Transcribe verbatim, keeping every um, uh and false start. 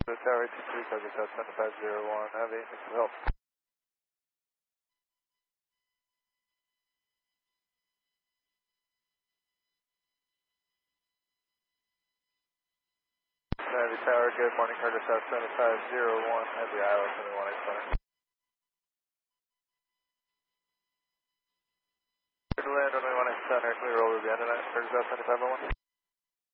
The tower two three, Cargo South seventy-five zero one, heavy, thanks for help. Heavy tower, good morning, Cargo South seventy-five zero one, heavy I L S seventy-one eight center. Good to land, runway one eight center, can we roll over the end tonight, Cargo South seventy-five oh one?